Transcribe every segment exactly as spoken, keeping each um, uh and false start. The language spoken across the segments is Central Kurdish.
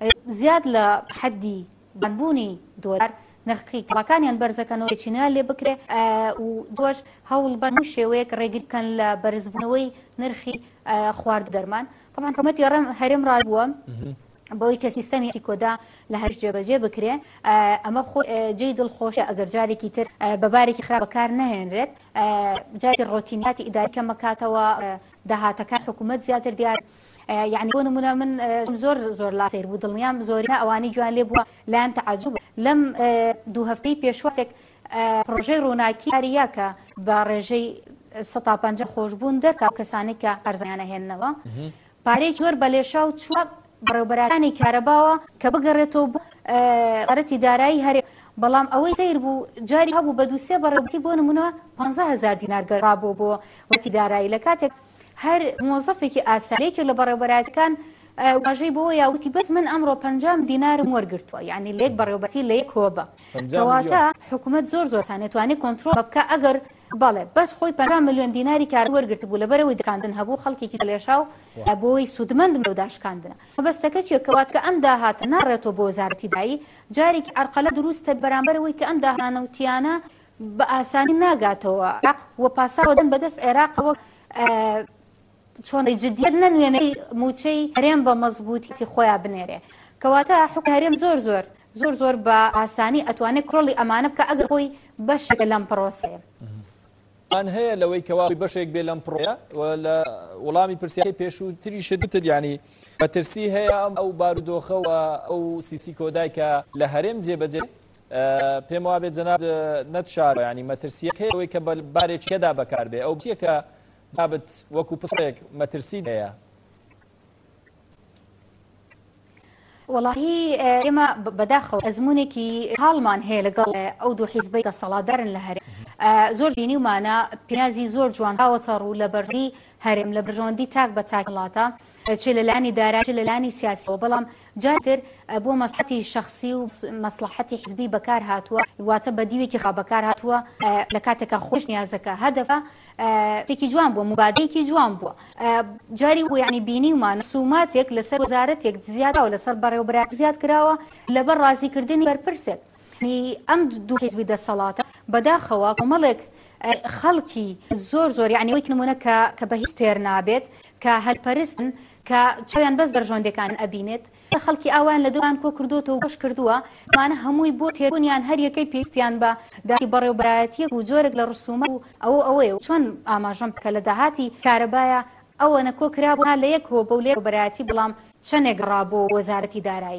زیاد لە حەدی بانبوونی دۆلار نرخی کڵەکانیان بەرزەکەنەوە پێچینیان لێ بکرێ و دۆش هەوڵ بەن شێوەیەک ڕێگری بکەن لە بەرزبوونەوەی نرخی خوارد دەرمان. طبعا حکوومەتی هەرێم ڕابووە بەوەی کە سیستەمی کۆدا لە هەر جێبەجێ بکرێ. ئەمە جێی دڵخۆشە ئەگەر جارێکی تر بەبارێکی خراپ بەکار نەهێنرێت، جاری ڕۆتینیاتی ئیداریکە مەکاتەوە، داهاتەکان حکوومەت زیاتر دیار. یعنی بۆ نمونە من زۆر زۆر لاسیر بوو، دڵنیام زۆرینە ئەوانەی جوان لێ بووە لایەن تەعەجوب. لەم دوو هەفتەی پێشواتێک پرۆژەی ڕووناکی یاریە کە بە ڕێژەی سەد و پەنجا خۆشببوون دەرکا کەسانێک کە قەرزەیانە هێننەوە پارەی جۆر بە لێشاو چووە بەڕێوەبەرەکانی کارەباوە کە بگەڕێتەوە بۆ قەرەتی دارایی هەرێم. بەڵام ئەوەی سیر بوو جاری هەبوو بە دووسێ بەڕێوەتی بۆ نمونەوە پەنجا هەزار دینار گەڕابوو بۆ وەتی دارایی لە کاتێک هەر مۆزەفێکی ئاساییەکی لە بەڕێوەبەرەکان واژەی بۆ یاوتی بەس من ئەمڕۆ پەنجام دینارم وەرگرتووە، یعنی لێک بەڕێوەبەتی لە یەک هۆبە. کەواتە حکوومەت زۆر زۆر سانێتوانێت کۆنتڕۆڵ بکە ئەگەر بەڵێ بەس خۆی پەنجا ملیۆن دیناری کار وەرگرت بوو لەبەرەوەی دکاندن هەبوو خەڵکێکی لێشاو بۆی سوودمەند لەو داشکاندنە. مەبەستەکە چیە؟ کەوات کە ئەم داهاتە ناڕێتەوە بۆ وەزارەتی دایی، جارێکی عەرقەلە دروستە بەرامبەرەوەی کە ئەم داهانەوتیانە بە ئاسانی ناگاتەوە وە پاساوە دەن بەدەست عێراقەوە چۆن جدیت نەنوێنەی موچەی هەرێم بە مەزبوطی خۆیان بنێرێ. کەواتە حکومەت هەرێم زۆر زۆر زۆر زۆر بە ئاسانی ئەتوانێت کڕۆڵی ئەمانە بکە ئەگەر خۆی بەشێکە لەم پرۆسەیە. ئەن هەیە لەوەی کەوا بەشێک بێ لەم پڕۆیە لە وەڵامی پرسیاری پێشووتری شدتت، ینی بەترسی هەیە ئەو بارودۆخە و ئەو سیسی کۆدای کە لە هەرێم جێبەجێ پێم وابێت جەناب نەتشار، ینی مەترسیەک هەیە ئەوەی کە بارێکێدا بەکاربێ ئەو چیە کە ثابت وەکو پسێک مەترسی هەیە؟ وەڵاهی ئێمە بەداخەوە ئەزمونێکی هاڵمان هەیە لەگەڵ ئەو دوو حیزبەی دەسەڵاتدارن لە هەرێم. زۆر بینی ومانە پیازی زۆر جوان هاوەچە ڕوو لە بەردی هەرێم لە برژۆندی تاک بە تاک وڵاتە چ لەلانی دارایی چ لەلانی سیاسیەوە، بەڵام جارتر بۆ مەسلحەتی شەخسی و مەسلحەتی حیزبی بەکار هاتووە، واتە بە دیوێکی خا بەکار هاتووە لە کاتێکە خۆش نیازەکە هەدەفە تێکی جوان بووە، مبادەیەکی جوان بووە. جاری و یعنی بینی ومانە سوماتێک لەسەر وەزارەتێک زیادەوە لەسەر بەڕێوەبەرات زیاد کراوە لەبەر ڕازیکردنی بەرپرسێک. ئەم دوو حیزبی دەسەڵاتە بەداخەوە کۆمەڵێک خەڵکی زۆر زۆر یعنی وەک نمونە کە بە هیچ تێر نابێت کە هەلپەرستن کە چاویان بەس بەرژۆندەکان ئەبینێت، خەڵکی ئاوان لە دوان کۆ کردوتەوە بەش کردووە مانە هەمووی بۆ تێبوونیان هەر یەکەی پێویستیان بە داخی بەڕێوەبەرایەتیەک و جۆرێک لە ڕسومە و ئەوە ئەوەیە چۆن ئاماژەم کە لە داهاتی کارەبایە ئەوە نەکۆ کرابووە لە یەک هۆ بەو لێوەبەرایەتی بەڵام چەندێک ڕابوو وەزارەتی دارایی.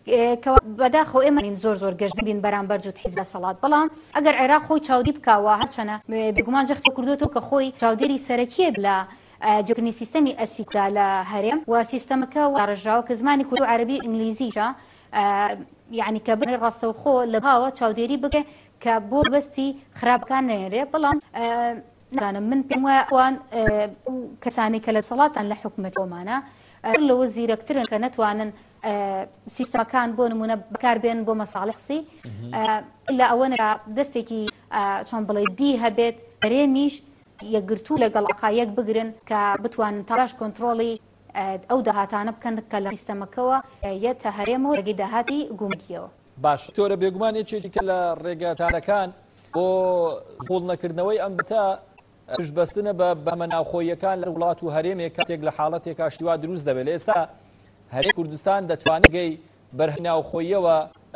بەداخەوە ئێمە زۆر زۆر گەشت بین بەرامبەر جوت حیزبە سەڵات، بەڵام ئەگەر عێراق خۆی چاودی بکاوە هەرچەنە بێگومان جەختی کردوتەوە کە خۆی چاودێری سەرەکیە لە جوکردنی سیستەمی ئەسیکدا لە هەرێم و سیستەمەکە ڕژاوە کە زمانی کورد و عەرەبی ئینگلیزیشە، یعنی کە بنێ ڕاستەوخۆ لە هاوە چاودێری بکە کە بۆ بەستی خراپەکان نێنرێ. بەڵام نازانم من پێم وایە ئەوان کەسانی کە لە سەڵاتان لە حکوومەتەوەمانە لەوە زیرەکترن کە نەتوانن سیستەمەکان بۆ نمونە بەکاربێن بۆ مەساڵحسی لە ئەوەنە دەستێکی چۆن بڵێ دی هەبێت هەرێمیش یەکگرتوو لەگەڵ عقایەک بگرن کە بتوانن تاش کۆنتڕۆڵی ئەو داهاتانە بکەن کە لە سیستەمەکەەوە یەتە هەرێمەوە ڕێگەی داهاتی گومکیەوە. باش تۆرە بێگومان یەکێکی کە لە ڕێگەتانەکان بۆ فۆڵ نەکردنەوەی ئەم بتە پشتبەستنە بە بەمە ناوخۆیەکان لە وڵات و هەرێمێک کاتێک لە حاڵەتێک ئاشتیوا دروست دەبێت. لە ئێستا هەرێمی کوردستان دەتوانێت گەی بەرهەمی ناوخۆیەوە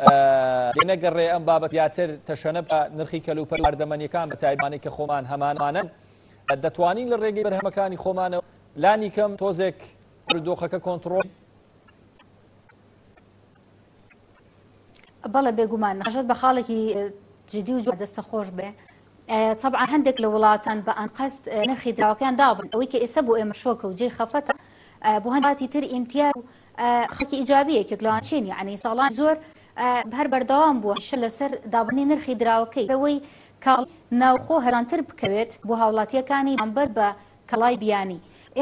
لێنەگەڕێ ئەم بابەت یاتر تەشەنە بە نرخی کەلوپەر واردەمەنیەکان بە تایبانی کە خۆمان هەمانمانن دەتوانین لە ڕێگەی بەرهەمەکانی خۆمانەوە لانی کەم تۆزێک دۆخەکە کۆنتڕۆل. بەڵێ بێگومان نەژێت بە خاڵێکی جدی و جوان دەستە خۆش بێ. طبعا هەندێک لە وڵاتان بە ئەنقەست نرخی دراوەکان دابن ئەوەی کە ئێستا بۆ ئێمە شۆکە و جێی خەفەتە بۆ هەنداتی تر ئیمتیاز و خەڵکی ئیجابیەکێک لەوانچین یعنی ساڵان زۆر هەر بەردەوام بووە شە لەسەر دابنی نرخی دراوەکەی ئەوەی کاڵ ناوخۆ هەرانتر بکەوێت بۆ هاوڵاتیەکانی بەمبەر بە کەڵای بیانی.